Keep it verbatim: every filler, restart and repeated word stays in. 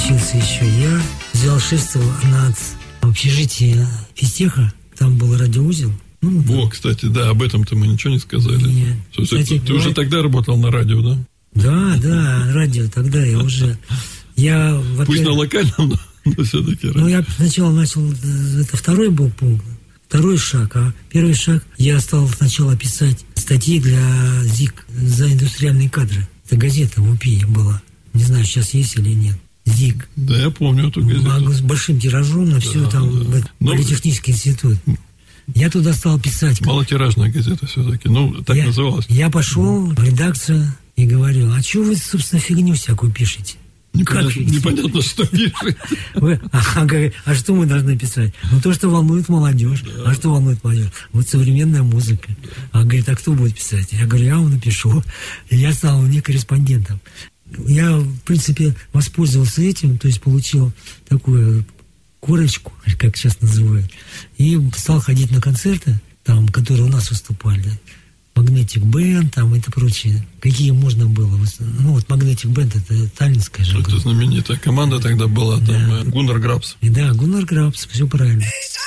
учился еще я. Взял шефство на общежитие физтеха. Там был радиоузел. Ну, О, да. Кстати, да, об этом-то мы ничего не сказали. Нет. Слушай, Кстати, ты, ты уже тогда работал на радио, да? Да, да, радио тогда я уже... Я, Пусть на локальном, но, но все-таки радио. Ну, я сначала начал... Это второй был пункт. Второй шаг. А первый шаг, я стал сначала писать статьи для ЗИК, за индустриальные кадры. Это газета в УПИ была. Не знаю, сейчас есть или нет. ЗИК. Да, я помню эту газету. С большим тиражом на да, все там, да. в политехнический институт. Я туда стал писать. Малотиражная газета все-таки, ну, так я, называлась. Я пошел в редакцию и говорю, а что вы, собственно, фигню всякую пишете? Непонятно, непонятно, что пишете. Вы, а, а, а что мы должны писать? Ну, то, что волнует молодежь. Да. А что волнует молодежь? Вот современная музыка. А говорит, а кто будет писать? Я говорю, я вам напишу. И я стал у них корреспондентом. Я, в принципе, воспользовался этим, то есть получил такую корочку, как сейчас называют, и стал ходить на концерты, там, которые у нас выступали. Magnetic Band, там, и прочее. Какие можно было. Ну, вот Magnetic Band, это таллинская же. Это знаменитая команда тогда была, там, да. Гуннар Грабс. И да, Гуннар Грабс, все правильно.